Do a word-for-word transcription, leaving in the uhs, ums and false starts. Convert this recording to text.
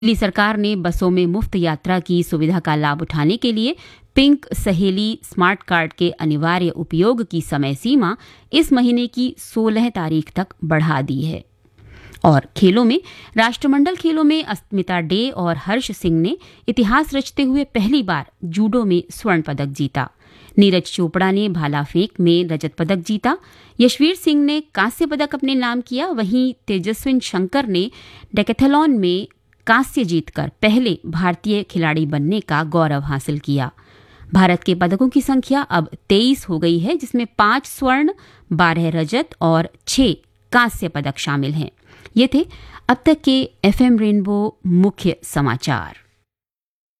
दिल्ली सरकार ने बसों में मुफ्त यात्रा की सुविधा का लाभ उठाने के लिए पिंक सहेली स्मार्ट कार्ड के अनिवार्य उपयोग की समय सीमा इस महीने की सोलह तारीख तक बढ़ा दी है। और खेलों में राष्ट्रमंडल खेलों में अस्मिता डे और हर्ष सिंह ने इतिहास रचते हुए पहली बार जूडो में स्वर्ण पदक जीता। नीरज चोपड़ा ने भाला फेंक में रजत पदक जीता। यशवीर सिंह ने कांस्य पदक अपने नाम किया। वहीं तेजस्विन शंकर ने डेकेथलॉन में कांस्य जीतकर पहले भारतीय खिलाड़ी बनने का गौरव हासिल किया। भारत के पदकों की संख्या अब तेईस हो गई है, जिसमें पांच स्वर्ण, बारह रजत और छह कांस्य पदक शामिल हैं। ये थे अब तक के एफएम रेनबो मुख्य समाचार।